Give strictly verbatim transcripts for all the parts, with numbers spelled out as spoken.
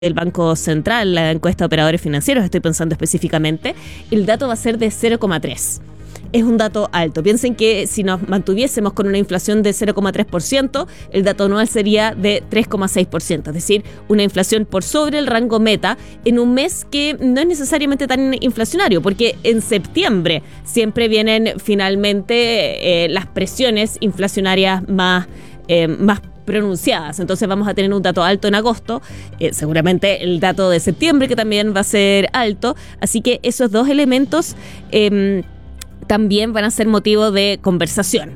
del Banco Central, la encuesta de operadores financieros, estoy pensando específicamente, el dato va a ser de cero coma tres. Es un dato alto. Piensen que si nos mantuviésemos con una inflación de cero coma tres por ciento, el dato anual sería de tres coma seis por ciento, es decir, una inflación por sobre el rango meta en un mes que no es necesariamente tan inflacionario, porque en septiembre siempre vienen finalmente eh, las presiones inflacionarias más, eh, más pronunciadas. Entonces vamos a tener un dato alto en agosto, eh, seguramente el dato de septiembre que también va a ser alto, así que esos dos elementos eh, también van a ser motivo de conversación.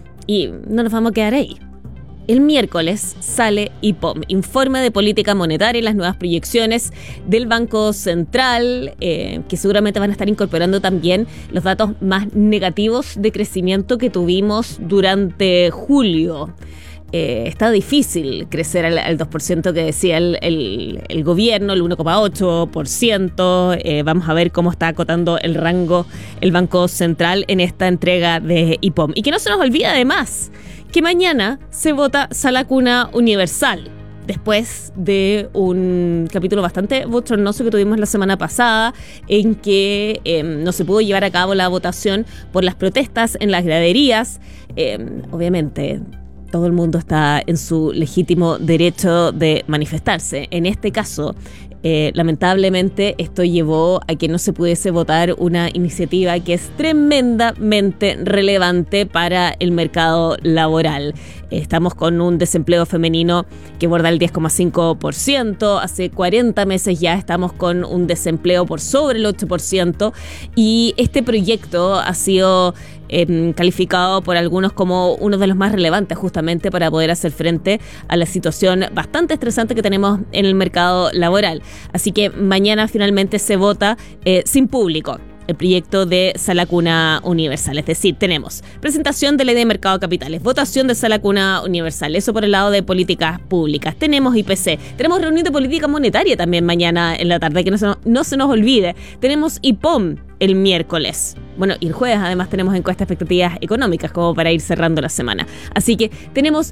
Y no nos vamos a quedar ahí. El miércoles sale I P O M, Informe de Política Monetaria y las nuevas proyecciones del Banco Central, eh, que seguramente van a estar incorporando también los datos más negativos de crecimiento que tuvimos durante julio. Eh, está difícil crecer al, al dos por ciento que decía el, el, el gobierno, el uno coma ocho por ciento. Eh, vamos a ver cómo está acotando el rango el Banco Central en esta entrega de I P O M. Y que no se nos olvide además que mañana se vota Sala Cuna Universal, después de un capítulo bastante bochornoso que tuvimos la semana pasada, en que eh, no se pudo llevar a cabo la votación por las protestas en las graderías. Eh, obviamente, todo el mundo está en su legítimo derecho de manifestarse. En este caso, eh, lamentablemente, esto llevó a que no se pudiese votar una iniciativa que es tremendamente relevante para el mercado laboral. Estamos con un desempleo femenino que borda el diez coma cinco por ciento. Hace cuarenta meses ya estamos con un desempleo por sobre el ocho por ciento. Y este proyecto ha sido eh, calificado por algunos como uno de los más relevantes justamente para poder hacer frente a la situación bastante estresante que tenemos en el mercado laboral. Así que mañana finalmente se vota eh, sin público el proyecto de Sala Cuna Universal. Es decir, tenemos presentación de ley de mercado de capitales, votación de Sala Cuna Universal, eso por el lado de políticas públicas. Tenemos I P C, tenemos reunión de política monetaria también mañana en la tarde, que no se, no se nos olvide. Tenemos I P O M el miércoles. Bueno, y el jueves además tenemos encuesta de expectativas económicas como para ir cerrando la semana. Así que tenemos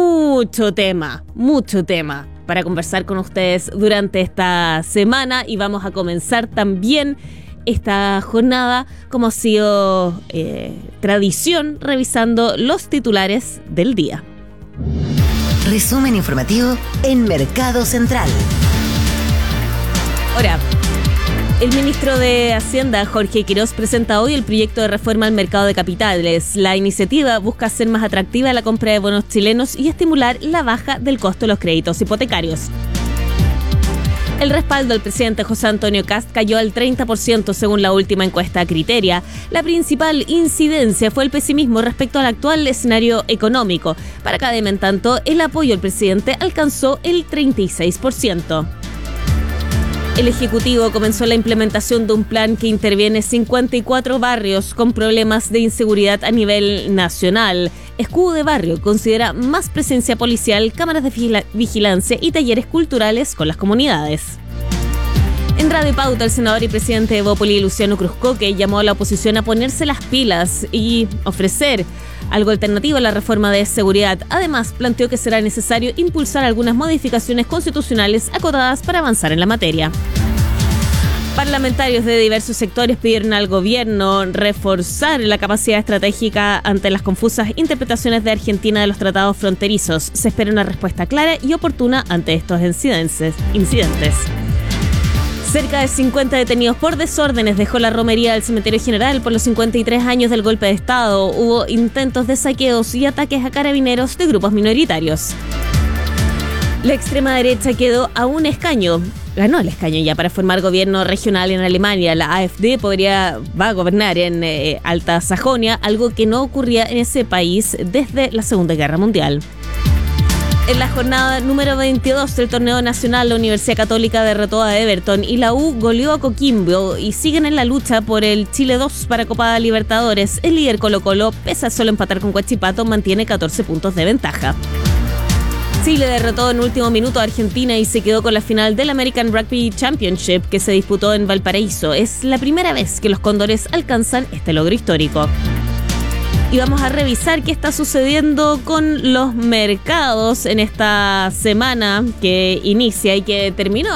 mucho tema, mucho tema para conversar con ustedes durante esta semana y vamos a comenzar también esta jornada, como ha sido eh, tradición, revisando los titulares del día. Resumen informativo en Mercado Central. Ahora, el ministro de Hacienda, Jorge Quirós, presenta hoy el proyecto de reforma al mercado de capitales. La iniciativa busca hacer más atractiva la compra de bonos chilenos y estimular la baja del costo de los créditos hipotecarios. El respaldo al presidente José Antonio Kast cayó al treinta por ciento según la última encuesta Criteria. La principal incidencia fue el pesimismo respecto al actual escenario económico. Para Academia, en tanto, el apoyo al presidente alcanzó el treinta y seis por ciento. El Ejecutivo comenzó la implementación de un plan que interviene cincuenta y cuatro barrios con problemas de inseguridad a nivel nacional. Escudo de Barrio considera más presencia policial, cámaras de vigila- vigilancia y talleres culturales con las comunidades. En Radio Pauta, el senador y presidente de Bópoli, Luciano Cruzcoque, llamó a la oposición a ponerse las pilas y ofrecer algo alternativo a la reforma de seguridad. Además, planteó que será necesario impulsar algunas modificaciones constitucionales acotadas para avanzar en la materia. Parlamentarios de diversos sectores pidieron al gobierno reforzar la capacidad estratégica ante las confusas interpretaciones de Argentina de los tratados fronterizos. Se espera una respuesta clara y oportuna ante estos incidentes. incidentes. Cerca de cincuenta detenidos por desórdenes dejó la romería del Cementerio General por los cincuenta y tres años del golpe de Estado. Hubo intentos de saqueos y ataques a carabineros de grupos minoritarios. La extrema derecha quedó a un escaño. Ganó el escaño ya para formar gobierno regional en Alemania. La A F D podría, va a gobernar en eh, Alta Sajonia, algo que no ocurría en ese país desde la Segunda Guerra Mundial. En la jornada número veintidós del torneo nacional, la Universidad Católica derrotó a Everton y la U goleó a Coquimbo y siguen en la lucha por el Chile dos para Copa Libertadores. El líder Colo-Colo, pese a solo empatar con Huachipato, mantiene catorce puntos de ventaja. Chile derrotó en último minuto a Argentina y se quedó con la final del American Rugby Championship que se disputó en Valparaíso. Es la primera vez que los cóndores alcanzan este logro histórico. Y vamos a revisar qué está sucediendo con los mercados en esta semana que inicia y que terminó